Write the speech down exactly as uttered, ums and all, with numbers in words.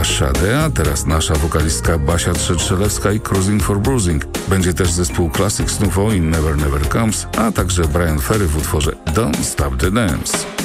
była Sade, a teraz nasza wokalistka Basia Trzetrzelewska i Cruising for Bruising. Będzie też zespół Classic Snufo i Never Never Comes, a także Brian Ferry w utworze Don't Stop the Dance.